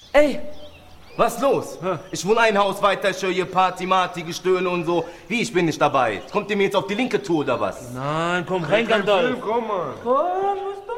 Ey, was los? Ich wohne ein Haus weiter, ich höre hier Party, Marty, Gestöhne und so. Wie, ich bin nicht dabei? Kommt ihr mir jetzt auf die linke Tour oder was? Nein, komm rein, Gandalf. Komm mal. Komm, was